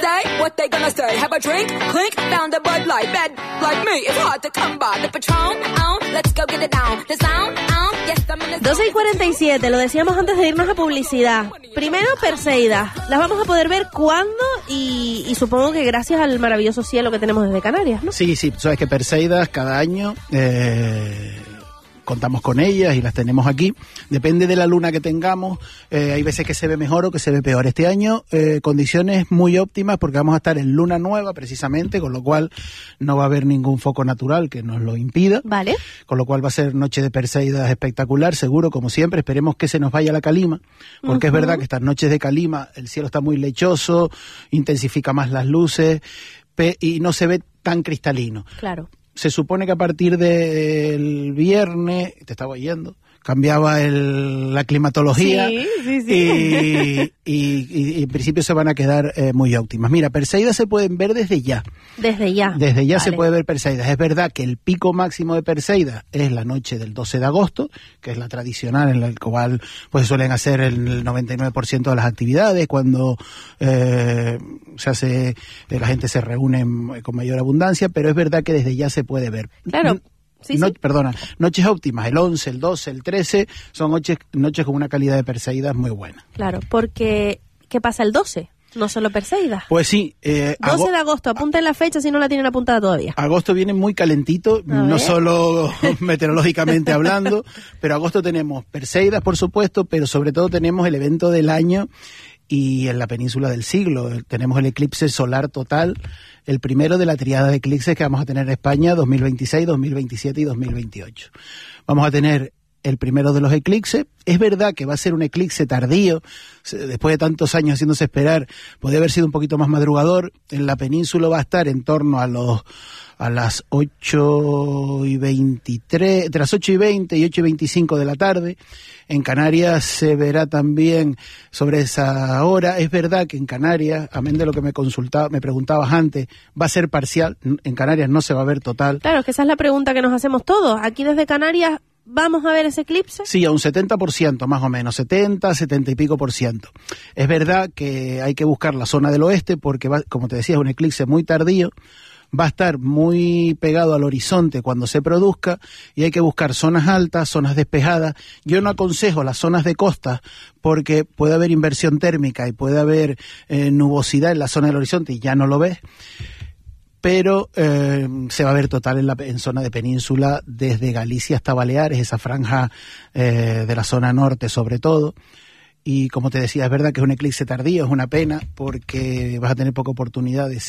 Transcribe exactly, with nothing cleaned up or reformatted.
day, what they gonna say? Have a drink, clink, found a Bud Light. Bad like me, it's hard to come by. The Patron, on, let's go get it down. The sound, on, yes, I'm in the doce y cuarenta y siete, lo decíamos antes de irnos a publicidad. Primero, Perseidas. Las vamos a poder ver cuándo y, y supongo que gracias al maravilloso cielo que tenemos desde Canarias, ¿no? Sí, sí, sabes que Perseidas cada año eh, contamos con ellas y las tenemos aquí. Depende de la luna que tengamos, eh, hay veces que se ve mejor o que se ve peor. Este año eh, condiciones muy óptimas porque vamos a estar en luna nueva precisamente, con lo cual no va a haber ningún foco natural que nos lo impida. Vale. Con lo cual va a ser noche de Perseidas espectacular, seguro, como siempre. Esperemos que se nos vaya la calima, porque uh-huh. es verdad que estas noches de calima el cielo está muy lechoso, intensifica más las luces pe- y no se ve tan cristalino. Claro. Se supone que a partir del viernes, te estaba oyendo, cambiaba el, la climatología sí, sí, sí. Y, y, y en principio se van a quedar eh, muy óptimas. Mira, Perseidas se pueden ver desde ya. Desde ya. Desde ya vale. se puede ver Perseidas. Es verdad que el pico máximo de Perseidas es la noche del doce de agosto, que es la tradicional en la cual pues suelen hacer el noventa y nueve por ciento de las actividades, cuando eh, se hace, eh, la gente se reúne con mayor abundancia, pero es verdad que desde ya se puede ver. Claro. Sí, no, sí. Perdona, noches óptimas, el once, el doce, el trece, son noches, noches con una calidad de Perseidas muy buena. Claro, porque ¿qué pasa el doce? No solo Perseidas. Pues sí. Eh, doce de agosto, apunten la fecha si no la tienen apuntada todavía. Agosto viene muy calentito, no solo meteorológicamente hablando, pero agosto tenemos Perseidas, por supuesto, pero sobre todo tenemos el evento del año y en la península del siglo. Tenemos el eclipse solar total, el primero de la triada de eclipses que vamos a tener en España dos mil veintiséis, dos mil veintisiete y dos mil veintiocho. Vamos a tener el primero de los eclipses. Es verdad que va a ser un eclipse tardío, después de tantos años haciéndose esperar, podría haber sido un poquito más madrugador. En la península va a estar en torno a los a las ocho y veintitrés, entre las ocho y veinte y ocho y veinticinco de la tarde. En Canarias se verá también sobre esa hora. Es verdad que en Canarias, amén de lo que me consultaba, me preguntabas antes, va a ser parcial. En Canarias no se va a ver total. Claro, que esa es la pregunta que nos hacemos todos. Aquí desde Canarias, ¿vamos a ver ese eclipse? Sí, a un setenta por ciento más o menos, setenta, setenta y pico por ciento. Es verdad que hay que buscar la zona del oeste porque, va, como te decía, es un eclipse muy tardío, va a estar muy pegado al horizonte cuando se produzca y hay que buscar zonas altas, zonas despejadas. Yo no aconsejo las zonas de costa porque puede haber inversión térmica y puede haber eh, nubosidad en la zona del horizonte y ya no lo ves. Pero eh, se va a ver total en la en zona de península, desde Galicia hasta Baleares, esa franja eh, de la zona norte sobre todo. Y como te decía, es verdad que es un eclipse tardío, es una pena, porque vas a tener poca oportunidad de